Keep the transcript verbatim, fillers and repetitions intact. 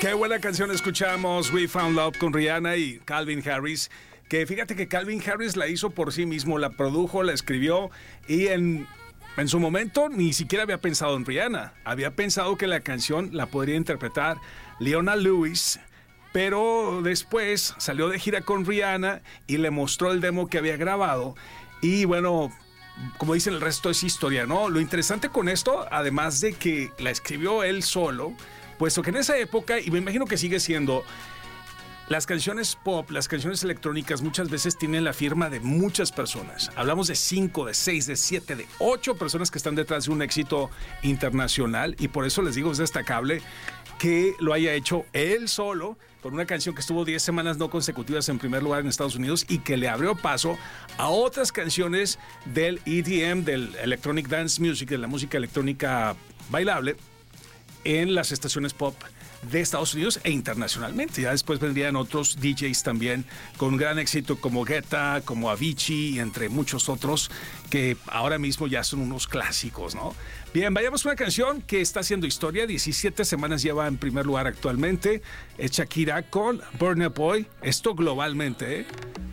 Qué buena canción escuchamos, We Found Love con Rihanna y Calvin Harris, que fíjate que Calvin Harris la hizo por sí mismo, la produjo, la escribió y en, en su momento ni siquiera había pensado en Rihanna, había pensado que la canción la podría interpretar Leona Lewis, pero después salió de gira con Rihanna y le mostró el demo que había grabado y bueno, como dicen, el resto es historia, ¿no? Lo interesante con esto, además de que la escribió él solo, puesto que en esa época, y me imagino que sigue siendo, las canciones pop, las canciones electrónicas muchas veces tienen la firma de muchas personas. Hablamos de cinco, de seis, de siete, de ocho personas que están detrás de un éxito internacional y por eso les digo, es destacable que lo haya hecho él solo con una canción que estuvo diez semanas no consecutivas en primer lugar en Estados Unidos y que le abrió paso a otras canciones del E D M, del Electronic Dance Music, de la música electrónica bailable, en las estaciones pop de Estados Unidos e internacionalmente. Ya después vendrían otros D Js también con gran éxito como Guetta, como Avicii y entre muchos otros que ahora mismo ya son unos clásicos, ¿no? Bien, vayamos a una canción que está haciendo historia, diecisiete semanas lleva en primer lugar actualmente, es Shakira con Burna Boy, esto globalmente, ¿eh?